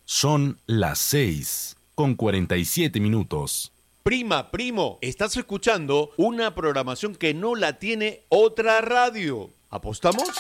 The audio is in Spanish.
Son las 6:47. Prima, primo, estás escuchando una programación que no la tiene otra radio. ¿Apostamos?